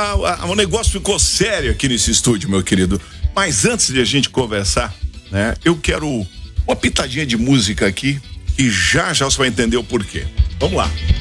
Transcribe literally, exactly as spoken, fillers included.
a, a, o negócio ficou sério aqui nesse estúdio, meu querido. Mas antes de a gente conversar, né, eu quero uma pitadinha de música aqui, e já já você vai entender o porquê. Vamos lá.